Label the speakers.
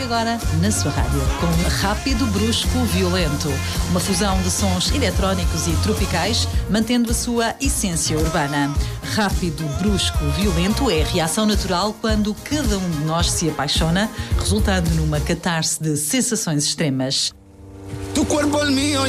Speaker 1: agora na sua rádio, com Rápido, Brusco, Violento. Uma fusão de sons eletrónicos e tropicais, mantendo a sua essência urbana. Rápido, Brusco, Violento é a reação natural quando cada um de nós se apaixona, resultando numa catarse de sensações extremas.
Speaker 2: Tu cuerpo el mío.